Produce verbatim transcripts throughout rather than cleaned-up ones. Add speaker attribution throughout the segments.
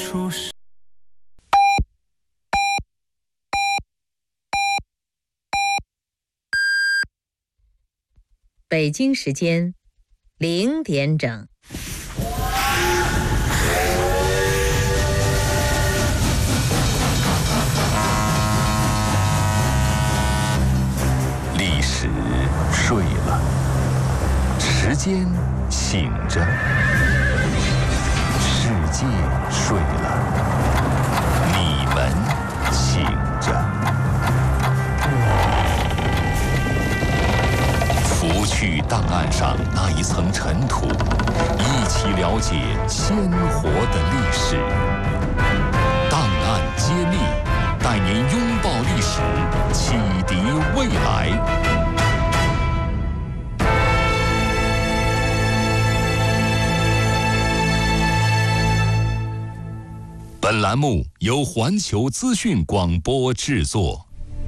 Speaker 1: 出世。
Speaker 2: 北京时间零点整。
Speaker 3: 历史睡了，时间醒着，世界睡了，你们醒着。拂去档案上那一层尘土，一起了解鲜活的历史。档案揭秘，带您拥抱历史，启迪未来。本栏目由环球资讯广播制作。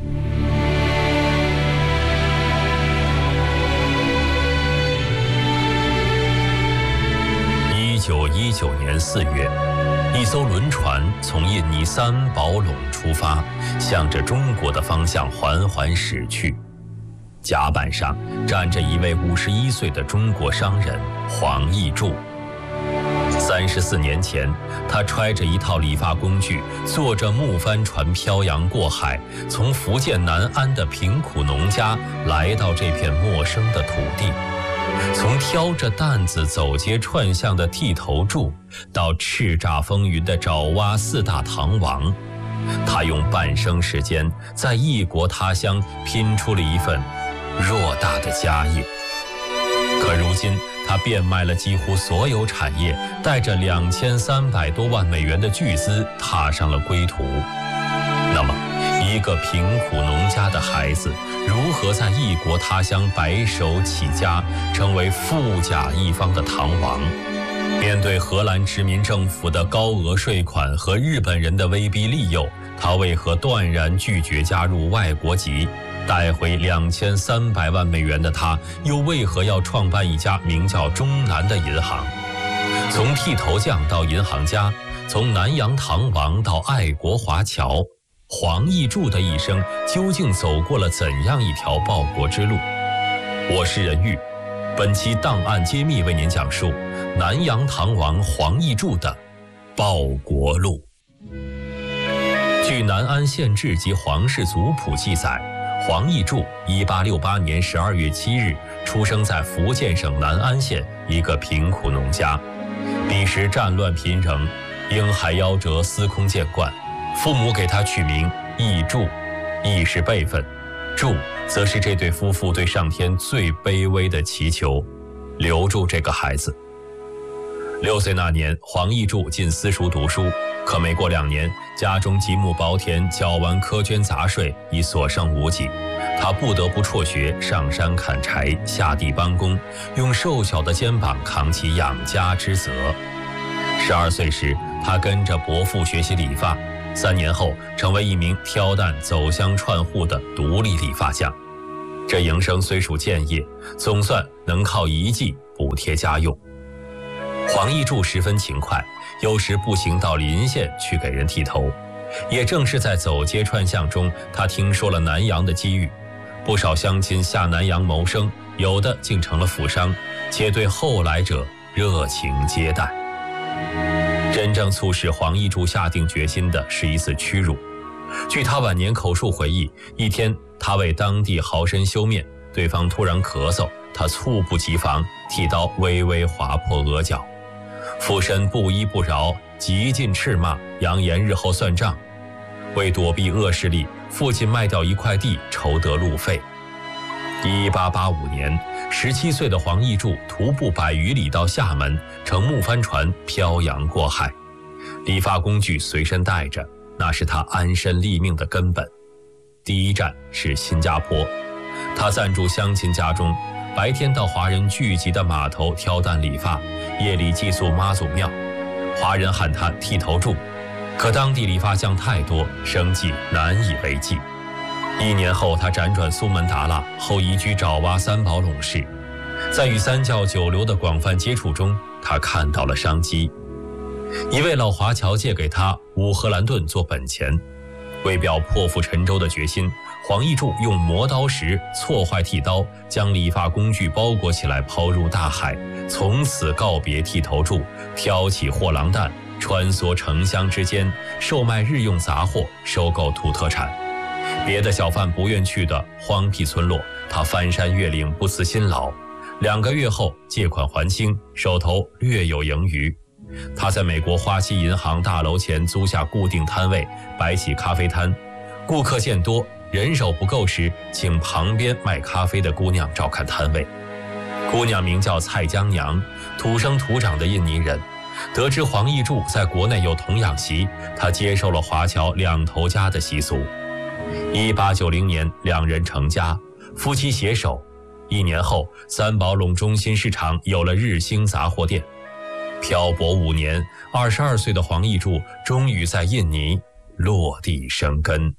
Speaker 4: 一九一九年四月，一艘轮船从印尼三宝垄出发，向着中国的方向缓缓驶去。甲板上站着一位五十一岁的中国商人黄义柱。三十四年前，他揣着一套理发工具，坐着木帆船漂洋过海，从福建南安的贫苦农家来到这片陌生的土地。从挑着担子走街串巷的剃头柱，到叱咤风云的爪哇四大唐王，他用半生时间在异国他乡拼出了一份偌大的家业。可如今他变卖了几乎所有产业，带着两千三百多万美元的巨资踏上了归途。那么一个贫苦农家的孩子如何在异国他乡白手起家，成为富甲一方的唐王？面对荷兰殖民政府的高额税款和日本人的威逼利诱，他为何断然拒绝加入外国籍？带回两千三百万美元的他，又为何要创办一家名叫中南的银行？从剃头匠到银行家，从南洋唐王到爱国华侨，黄义柱的一生究竟走过了怎样一条报国之路？我是任玉，本期档案揭秘为您讲述南洋唐王黄义柱的报国路。据南安县志及皇室族谱记载，黄义柱一八六八年十二月七日出生在福建省南安县一个贫苦农家。彼时战乱频仍，因海夭折，司空见惯，父母给他取名义柱，义是辈分，柱则是这对夫妇对上天最卑微的祈求，留住这个孩子。六岁那年，黄义柱进私塾读书，可没过两年，家中几亩薄田缴完苛捐杂税，已所剩无几，他不得不辍学，上山砍柴，下地帮工，用瘦小的肩膀扛起养家之责。十二岁时，他跟着伯父学习理发，三年后成为一名挑担走乡串户的独立理发匠。这营生虽属贱业，总算能靠一技补贴家用。黄义柱十分勤快，有时步行到邻县去给人剃头。也正是在走街串巷中，他听说了南洋的机遇，不少乡亲下南洋谋生，有的竟成了富商，且对后来者热情接待。真正促使黄义柱下定决心的是一次屈辱。据他晚年口述回忆，一天他为当地豪绅修面，对方突然咳嗽，他猝不及防，剃刀微微划破额角。富绅不依不饶，极尽斥骂，扬言日后算账。为躲避恶势力，父亲卖掉一块地，筹得路费。一八八五年，十七岁的黄义柱徒步百余里到厦门，乘木帆船漂洋过海。理发工具随身带着，那是他安身立命的根本。第一站是新加坡，他暂住乡亲家中，白天到华人聚集的码头挑担理发，夜里寄宿妈祖庙。华人喊他剃头柱，可当地理发匠太多，生计难以为继。一年后，他辗转苏门答腊，后移居爪哇三宝垄市。在与三教九流的广泛接触中，他看到了商机。 一位老华侨借给他五荷兰盾做本钱，为表破釜沉舟的决心，黄义柱用磨刀石错坏剃刀，将理发工具包裹起来抛入大海，从此告别剃头柱，挑起货郎担，穿梭城乡之间，售卖日用杂货，收购土特产。别的小贩不愿去的荒僻村落，他翻山越岭，不辞辛劳。两个月后借款还清，手头略有盈余。他在美国花旗银行大楼前租下固定摊位，摆起咖啡摊。顾客见多，人手不够时，请旁边卖咖啡的姑娘照看摊位。姑娘名叫蔡江娘，土生土长的印尼人。得知黄义柱在国内有童养媳，他接受了华侨两头家的习俗。一八九零年，两人成家，夫妻携手。一年后，三宝垄中心市场有了日兴杂货店。漂泊五年，二十二岁的黄义柱终于在印尼落地生根。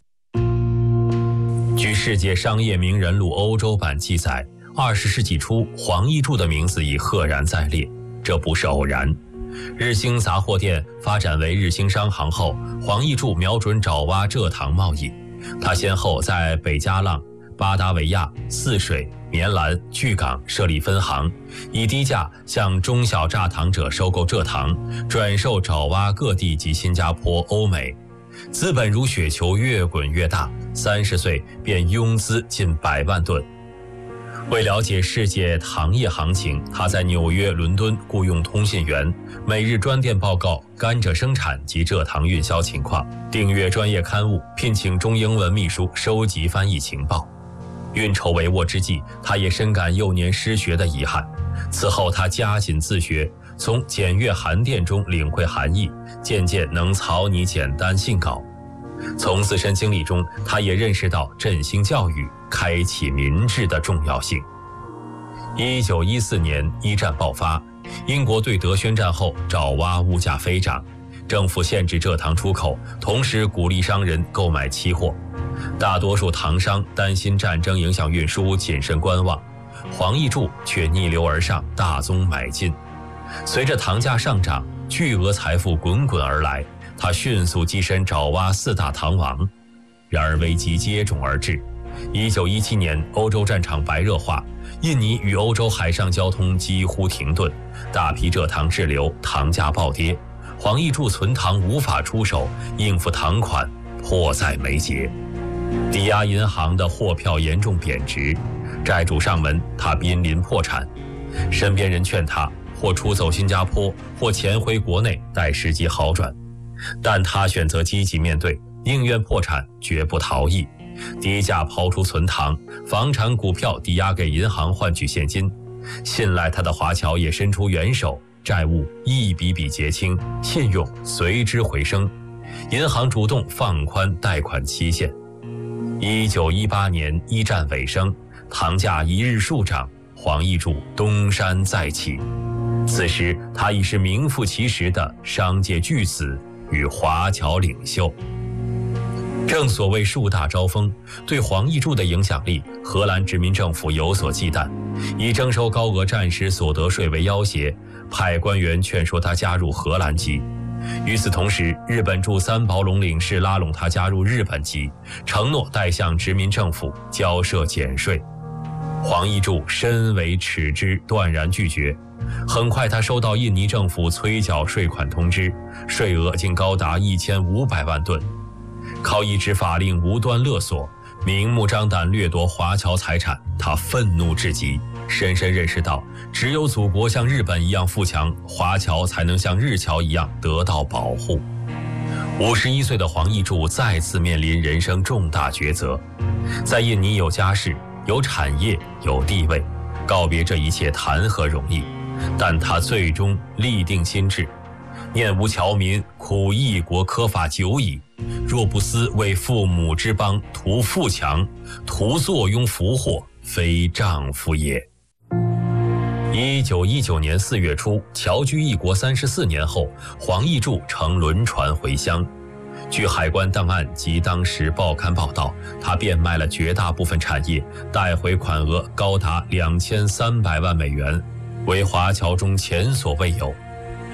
Speaker 4: 据世界商业名人录欧洲版记载，二十世纪初，黄义柱的名字已赫然在列，这不是偶然。日兴杂货店发展为日兴商行后，黄义柱瞄准爪哇蔗糖贸易。他先后在北加浪、巴达维亚、泗水、棉兰、巨港设立分行，以低价向中小榨糖者收购蔗糖，转售爪哇各地及新加坡、欧美。资本如雪球越滚越大，三十岁便拥资近百万吨。为了解世界糖业行情，他在纽约、伦敦雇用通信员，每日专电报告甘蔗生产及蔗糖运销情况，订阅专业刊物，聘请中英文秘书收集翻译情报。运筹帷幄之际，他也深感幼年失学的遗憾。此后他加紧自学，从简约函电中领会含义，渐渐能草拟简单信稿。从自身经历中，他也认识到振兴教育、开启民智的重要性。一九一四年一战爆发，英国对德宣战后，爪哇物价飞涨，政府限制蔗糖出口，同时鼓励商人购买期货。大多数糖商担心战争影响运输，谨慎观望。黄义柱却逆流而上，大宗买进。随着糖价上涨，巨额财富滚滚而来，他迅速跻身爪哇四大糖王。然而危机接踵而至。一九一七年，欧洲战场白热化，印尼与欧洲海上交通几乎停顿，大批蔗糖滞留，糖价暴跌。黄义柱存糖无法出手，应付糖款迫在眉睫。抵押银行的货票严重贬值，债主上门，他濒临破产。身边人劝他或出走新加坡，或潜回国内待时机好转，但他选择积极面对，宁愿破产绝不逃逸。低价抛出存糖，房产、股票抵押给银行换取现金。信赖他的华侨也伸出援手，债务一笔笔结清，信用随之回升。银行主动放宽贷款期限。一九一八年一战尾声，糖价一日数涨，黄义柱东山再起。此时他已是名副其实的商界巨子与华侨领袖。正所谓树大招风，对黄义柱的影响力，荷兰殖民政府有所忌惮，以征收高额战时所得税为要挟，派官员劝说他加入荷兰籍。与此同时，日本驻三宝垄领事拉拢他加入日本籍，承诺代向殖民政府交涉减税。黄义柱深为耻之，断然拒绝。很快他收到印尼政府催缴税款通知，税额竟高达一千五百万吨。靠一纸法令无端勒索，明目张胆掠夺华侨财产，他愤怒至极，深深认识到，只有祖国像日本一样富强，华侨才能像日侨一样得到保护。五十一岁的黄义柱再次面临人生重大抉择，在印尼有家室、有产业、有地位，告别这一切谈何容易？但他最终立定心志，念吾侨民苦异国苛法久矣，若不思为父母之邦图富强，图坐拥福祸，非丈夫也。一九一九年四月初，侨居异国三十四年后，黄义柱乘轮船回乡。据海关档案及当时报刊报道，他变卖了绝大部分产业，带回款额高达两千三百万美元，为华侨中前所未有。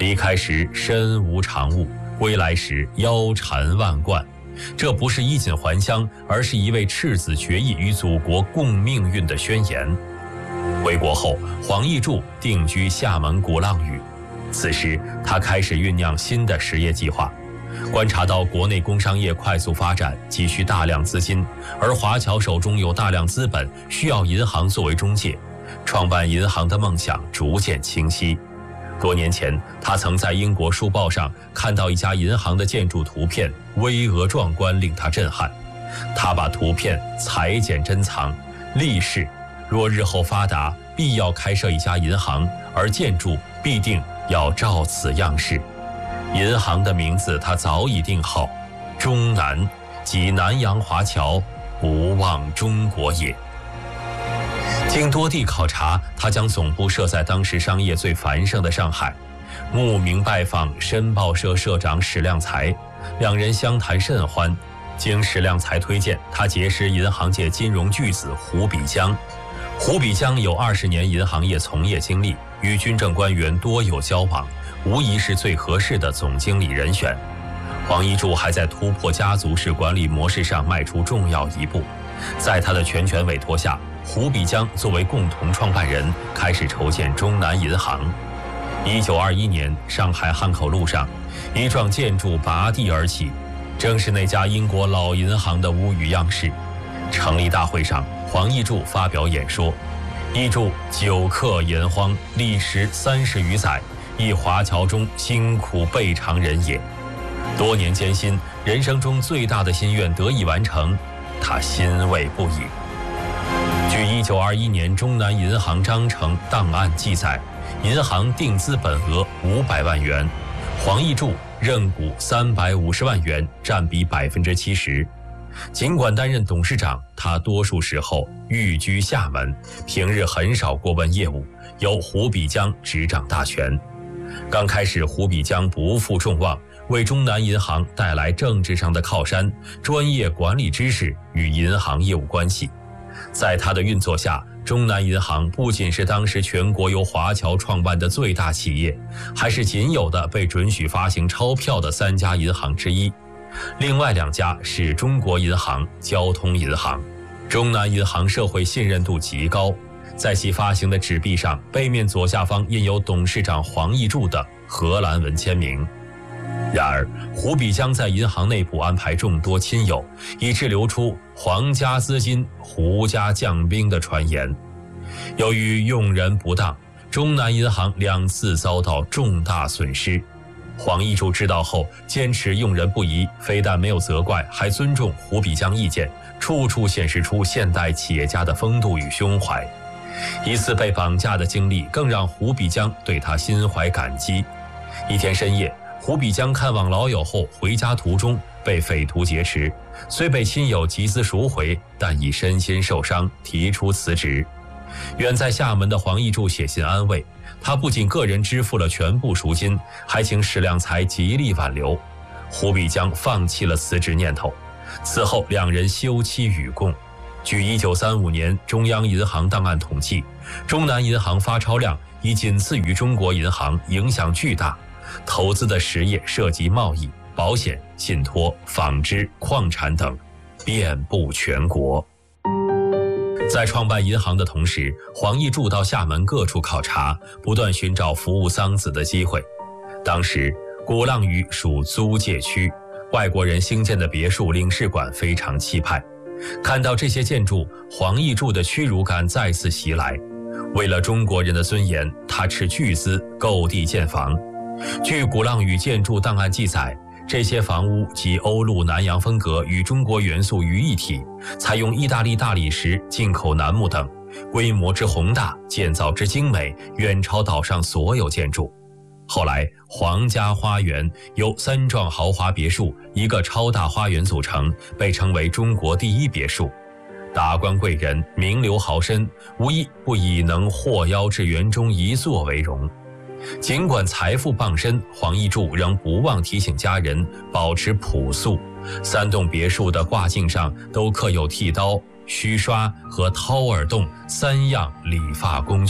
Speaker 4: 离开时身无长物，归来时腰缠万贯。这不是衣锦还乡，而是一位赤子决意与祖国共命运的宣言。回国后，黄奕柱定居厦门鼓浪屿。此时，他开始酝酿新的实业计划。观察到国内工商业快速发展，急需大量资金，而华侨手中有大量资本，需要银行作为中介，创办银行的梦想逐渐清晰。多年前，他曾在英国书报上看到一家银行的建筑图片，巍峨壮观，令他震撼。他把图片裁剪珍藏，立誓若日后发达，必要开设一家银行，而建筑必定要照此样式。银行的名字他早已定好，中南，即南洋华侨，不忘中国也。经多地考察，他将总部设在当时商业最繁盛的上海，慕名拜访申报社社长史量才，两人相谈甚欢。经史量才推荐，他结识银行界金融巨子胡比江。胡比江有二十年银行业从业经历，与军政官员多有交往，无疑是最合适的总经理人选。黄奕柱还在突破家族式管理模式上迈出重要一步，在他的全权委托下，胡比江作为共同创办人，开始筹建中南银行。一九二一年，上海汉口路上，一幢建筑拔地而起，正是那家英国老银行的屋宇样式。成立大会上，黄奕柱发表演说：“奕柱久克炎荒，历时三十余载，亦华侨中辛苦备尝人也。多年艰辛，人生中最大的心愿得以完成，他欣慰不已。”据一九二一年中南银行章程档案记载，银行定资本额五百万元，黄奕柱认股三百五十万元，占比百分之七十。尽管担任董事长，他多数时候寓居厦门，平日很少过问业务，由胡比江执掌大权。刚开始，胡比江不负众望，为中南银行带来政治上的靠山、专业管理知识与银行业务关系。在他的运作下，中南银行不仅是当时全国由华侨创办的最大企业，还是仅有的被准许发行钞票的三家银行之一。另外两家是中国银行、交通银行。中南银行社会信任度极高，在其发行的纸币上，背面左下方印有董事长黄奕柱的荷兰文签名。然而，胡比江在银行内部安排众多亲友，以致流出黄家资金、胡家将兵的传言。由于用人不当，中南银行两次遭到重大损失。黄奕柱知道后，坚持用人不疑，非但没有责怪，还尊重胡比江意见，处处显示出现代企业家的风度与胸怀。一次被绑架的经历更让胡比江对他心怀感激。一天深夜，胡比江看望老友后，回家途中被匪徒劫持，虽被亲友集资赎回，但已身心受伤，提出辞职。远在厦门的黄奕柱写信安慰，他不仅个人支付了全部赎金，还请史量才极力挽留。胡比江放弃了辞职念头。此后两人休戚与共。据一九三五年中央银行档案统计，中南银行发钞量已仅次于中国银行，影响巨大。投资的实业涉及贸易、保险、信托、纺织、矿产等，遍布全国。在创办银行的同时，黄奕柱到厦门各处考察，不断寻找服务桑梓的机会。当时鼓浪屿属租界区，外国人兴建的别墅、领事馆非常气派。看到这些建筑，黄奕柱的屈辱感再次袭来。为了中国人的尊严，他斥巨资购地建房。据鼓浪屿建筑档案记载，这些房屋集欧陆南洋风格与中国元素于一体，采用意大利大理石、进口楠木等，规模之宏大，建造之精美，远超岛上所有建筑。后来，皇家花园由三幢豪华别墅、一个超大花园组成，被称为中国第一别墅。达官贵人、名流豪绅，无一不以能获邀至园中一坐为荣。尽管财富傍身，黄奕柱仍不忘提醒家人保持朴素。三栋别墅的挂镜上都刻有剃刀、须刷和掏耳洞三样理发工具。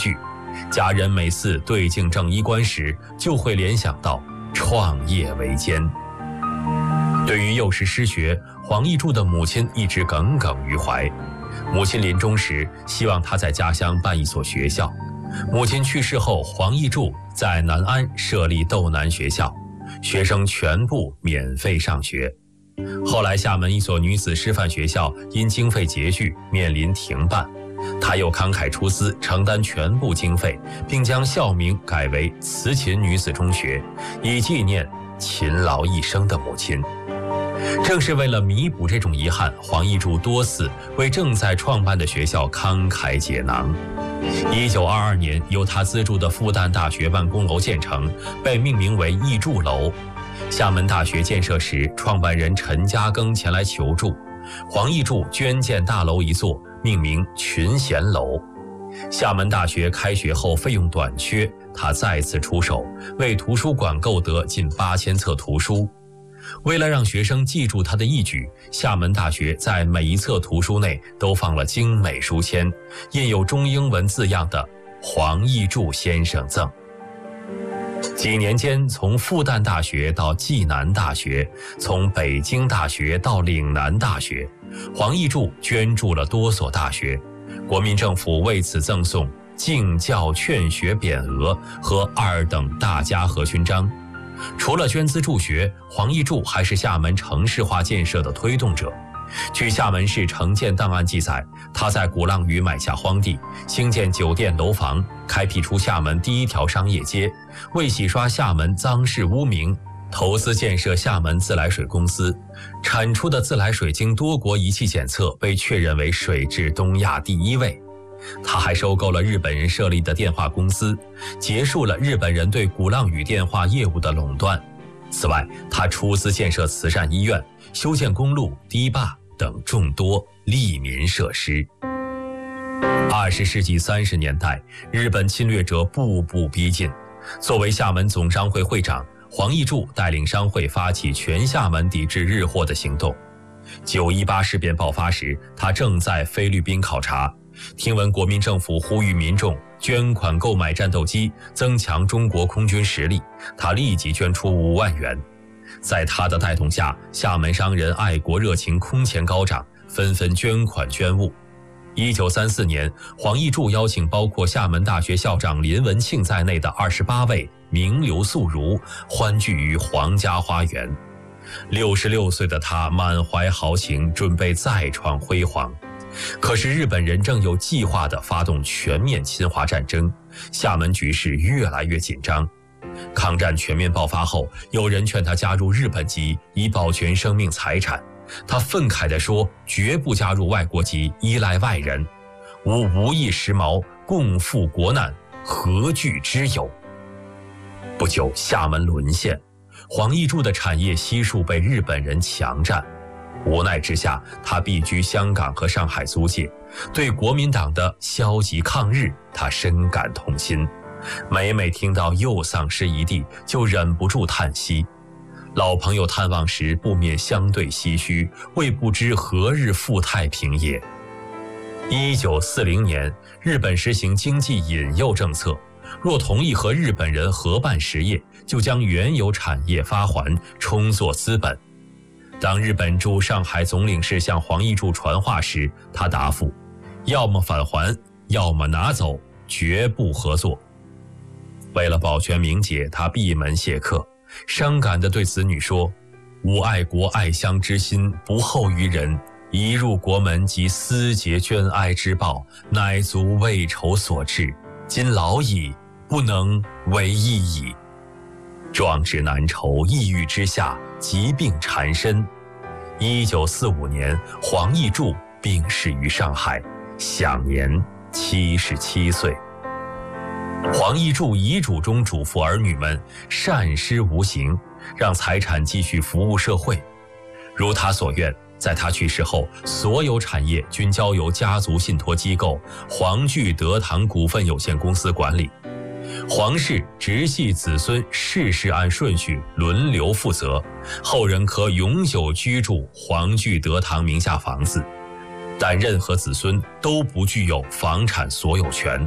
Speaker 4: 家人每次对镜正衣冠时，就会联想到创业维艰。对于幼时失学，黄义柱的母亲一直耿耿于怀。母亲临终时希望他在家乡办一所学校。母亲去世后，黄义柱在南安设立斗南学校，学生全部免费上学。后来厦门一所女子师范学校因经费拮据面临停办，他又慷慨出资承担全部经费，并将校名改为慈勤女子中学，以纪念勤劳一生的母亲。正是为了弥补这种遗憾，黄义柱多次为正在创办的学校慷慨解囊。一九二二年，由他资助的复旦大学办公楼建成，被命名为义柱楼。厦门大学建设时，创办人陈嘉庚前来求助，黄义柱捐建大楼一座，命名群贤楼。厦门大学开学后费用短缺，他再次出手，为图书馆购得近八千册图书。为了让学生记住他的义举，厦门大学在每一册图书内都放了精美书签，印有中英文字样的黄义柱先生赠。几年间，从复旦大学到暨南大学，从北京大学到岭南大学，黄义柱捐助了多所大学，国民政府为此赠送敬教劝学匾额和二等大家和勋章。除了捐资助学，黄义柱还是厦门城市化建设的推动者。据厦门市城建档案记载，他在鼓浪屿买下荒地，兴建酒店楼房，开辟出厦门第一条商业街，为洗刷厦门脏事污名，投资建设厦门自来水公司，产出的自来水经多国仪器检测，被确认为水质东亚第一位。他还收购了日本人设立的电话公司，结束了日本人对鼓浪屿电话业务的垄断。此外，他出资建设慈善医院、修建公路、堤坝等众多利民设施。二十世纪三十年代，日本侵略者步步逼近。作为厦门总商会会长，黄义柱带领商会发起全厦门抵制日货的行动。九一八事变爆发时，他正在菲律宾考察，听闻国民政府呼吁民众捐款购买战斗机，增强中国空军实力，他立即捐出五万元。在他的带动下，厦门商人爱国热情空前高涨，纷纷捐款捐物。一九三四年，黄义柱邀请包括厦门大学校长林文庆在内的二十八位名流宿儒欢聚于黄家花园。六十六岁的他满怀豪情，准备再创辉煌。可是日本人正有计划地发动全面侵华战争，厦门局势越来越紧张。抗战全面爆发后，有人劝他加入日本籍，以保全生命财产。他愤慨地说，绝不加入外国籍，依赖外人。吾无一时髦，共赴国难，何惧之有？不久，厦门沦陷，黄义柱的产业悉数被日本人强占。无奈之下，他避居香港和上海租界。对国民党的消极抗日，他深感痛心。每每听到又丧失一地，就忍不住叹息。老朋友探望时，不免相对唏嘘，谓不知何日复太平也。一九四零年，日本实行经济引诱政策，若同意和日本人合办实业，就将原有产业发还，充作资本。当日本驻上海总领事向黄义柱传话时，他答复：要么返还，要么拿走，绝不合作。为了保全名节，他闭门谢客，伤感地对子女说：吾爱国爱乡之心不厚于人，一入国门即思竭捐哀之报，乃足为仇所致，今老矣，不能为义矣。壮志难酬，抑郁之下，疾病缠身。一九四五年，黄义柱病逝于上海，享年七十七岁。黄义柱遗嘱中嘱咐儿女们善施无形，让财产继续服务社会。如他所愿，在他去世后，所有产业均交由家族信托机构黄聚德堂股份有限公司管理。黄氏直系子孙世世按顺序轮流负责，后人可永久居住黄聚德堂名下房子，但任何子孙都不具有房产所有权。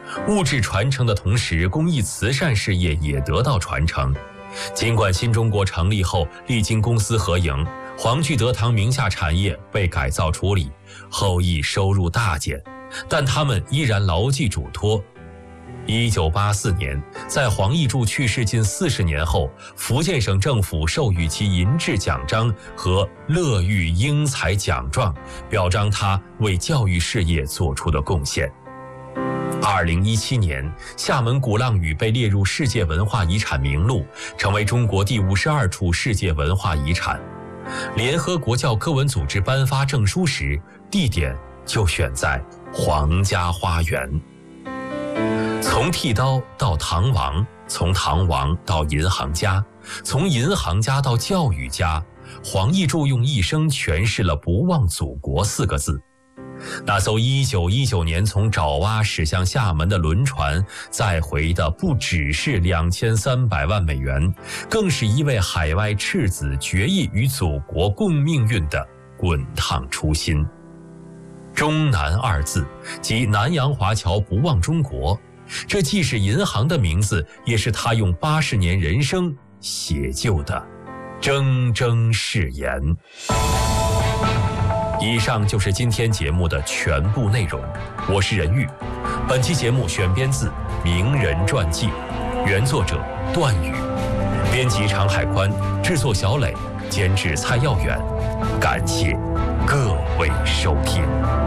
Speaker 4: 物质传承的同时，公益慈善事业也得到传承。尽管新中国成立后历经公私合营，黄聚德堂名下产业被改造处理，后裔收入大减，但他们依然牢记嘱托。一九八四年，在黄义柱去世近四十年后，福建省政府授予其银质奖章和乐育英才奖状，表彰他为教育事业做出的贡献。二零一七年，厦门鼓浪屿被列入世界文化遗产名录，成为中国第五十二处世界文化遗产。联合国教科文组织颁发证书时，地点就选在皇家花园。从剃刀到唐王，从唐王到银行家，从银行家到教育家，黄义柱用一生诠释了不忘祖国四个字。那艘一九一九年从爪哇驶向厦门的轮船，载回的不只是两千三百万美元，更是一位海外赤子决意与祖国共命运的滚烫初心。中南二字即南洋华侨不忘中国，这既是银行的名字，也是他用八十年人生写就的铮铮誓言。以上就是今天节目的全部内容，我是任玉。本期节目选编自《名人传记》，原作者段宇，编辑常海宽，制作小磊，监制蔡耀远。感谢各位收听。